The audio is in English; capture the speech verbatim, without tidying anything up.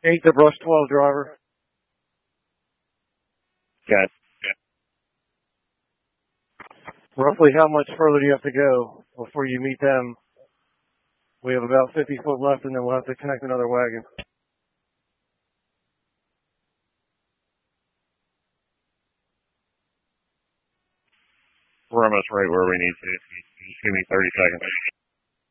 Eight to brush twelve, driver. Got it. Roughly how much further do you have to go before you meet them? We have about fifty foot left, and then we'll have to connect another wagon. We're almost right where we need to. Just give me thirty seconds.